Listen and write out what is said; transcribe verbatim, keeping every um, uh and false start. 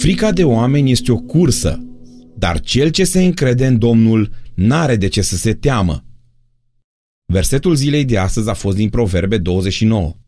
Frica de oameni este o cursă, dar cel ce se încrede în Domnul n-are de ce să se teamă. Versetul zilei de astăzi a fost din Proverbe douăzeci și nouă.